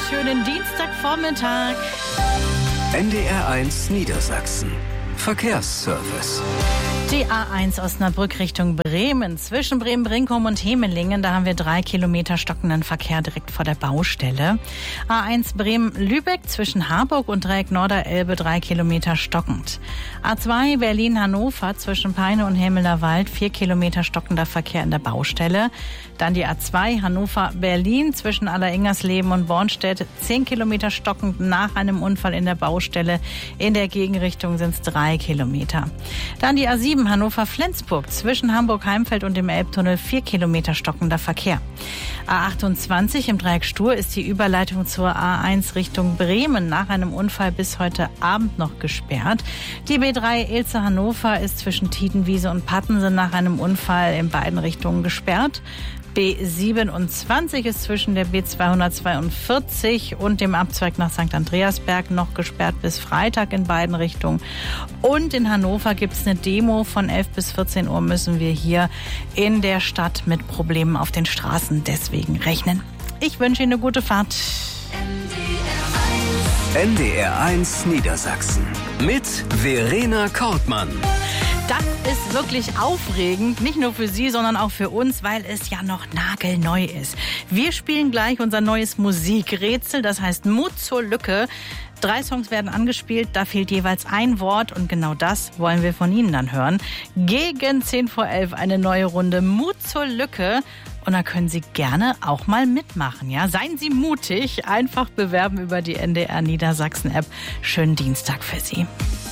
schönen Dienstagvormittag. NDR1 Niedersachsen. Verkehrsservice. Die A1 Osnabrück Richtung Bremen. Zwischen Bremen-Brinkum und Hemelingen, da haben wir 3 Kilometer stockenden Verkehr direkt vor der Baustelle. A1 Bremen-Lübeck zwischen Harburg und Dreieck Norderelbe 3 Kilometer stockend. A2 Berlin-Hannover zwischen Peine und Hemmelerwald 4 Kilometer stockender Verkehr in der Baustelle. Dann die A2 Hannover-Berlin zwischen Alleringers-Leben und Bornstedt 10 Kilometer stockend nach einem Unfall in der Baustelle. In der Gegenrichtung sind es 3 Kilometer. Dann die A7 Hannover-Flensburg zwischen Hamburg-Heimfeld und dem Elbtunnel 4 Kilometer stockender Verkehr. A28 im Dreieck Stur ist die Überleitung zur A1 Richtung Bremen nach einem Unfall bis heute Abend noch gesperrt. Die B3 Ilze-Hannover ist zwischen Tietenwiese und Pattensen nach einem Unfall in beiden Richtungen gesperrt. B27 ist zwischen der B242 und dem Abzweig nach St. Andreasberg noch gesperrt bis Freitag in beiden Richtungen. Und in Hannover gibt es eine Demo. Von 11 bis 14 Uhr müssen wir hier in der Stadt mit Problemen auf den Straßen deswegen rechnen. Ich wünsche Ihnen eine gute Fahrt. NDR1 Niedersachsen mit Verena Kortmann. Das ist wirklich aufregend, nicht nur für Sie, sondern auch für uns, weil es ja noch nagelneu ist. Wir spielen gleich unser neues Musikrätsel, das heißt Mut zur Lücke. 3 Songs werden angespielt, da fehlt jeweils ein Wort und genau das wollen wir von Ihnen dann hören. Gegen 10 vor 11 eine neue Runde Mut zur Lücke. Und da können Sie gerne auch mal mitmachen, ja? Seien Sie mutig, einfach bewerben über die NDR Niedersachsen App. Schönen Dienstag für Sie.